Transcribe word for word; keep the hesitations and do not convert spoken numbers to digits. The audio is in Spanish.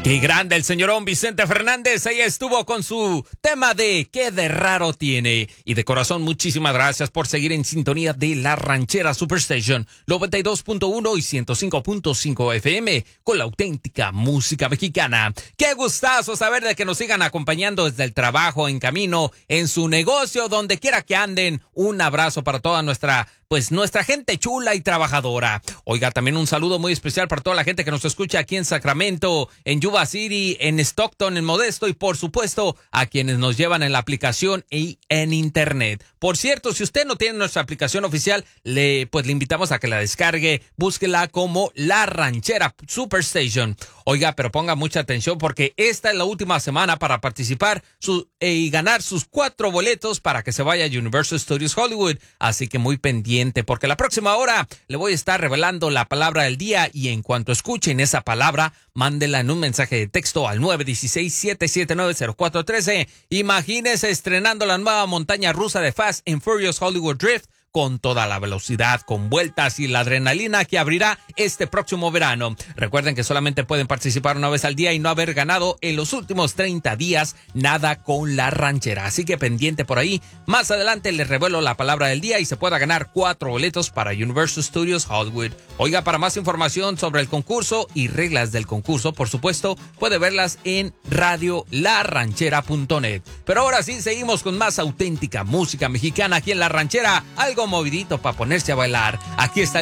Qué grande el señorón Vicente Fernández. Ahí estuvo con su tema de ¿Qué de raro tiene? Y de corazón, muchísimas gracias por seguir en sintonía de La Ranchera Superstation noventa y dos punto uno y ciento cinco punto cinco F M con la auténtica música mexicana. Qué gustazo saber de que nos sigan acompañando desde el trabajo, en camino, en su negocio, donde quiera que anden. Un abrazo para toda nuestra pues nuestra gente chula y trabajadora. Oiga, también un saludo muy especial para toda la gente que nos escucha aquí en Sacramento, en Yuba City, en Stockton, en Modesto y por supuesto a quienes nos llevan en la aplicación y en internet. Por cierto, si usted no tiene nuestra aplicación oficial, le pues le invitamos a que la descargue, búsquela como La Ranchera Superstation. Oiga, pero ponga mucha atención porque esta es la última semana para participar su, eh, y ganar sus cuatro boletos para que se vaya a Universal Studios Hollywood. Así que muy pendiente, porque la próxima hora le voy a estar revelando la palabra del día y en cuanto escuchen esa palabra, mándela en un mensaje de texto al nueve uno seis, siete siete nueve, cero cuatro uno tres. Imagínese estrenando la nueva montaña rusa de Fast and Furious Hollywood Drift con toda la velocidad, con vueltas y la adrenalina que abrirá este próximo verano. Recuerden que solamente pueden participar una vez al día y no haber ganado en los últimos treinta días nada con La Ranchera. Así que pendiente por ahí. Más adelante les revelo la palabra del día y se pueda ganar cuatro boletos para Universal Studios Hollywood. Oiga, para más información sobre el concurso y reglas del concurso, por supuesto, puede verlas en radio la ranchera punto net. Pero ahora sí, seguimos con más auténtica música mexicana aquí en La Ranchera. Algo movidito para ponerse a bailar. Aquí está el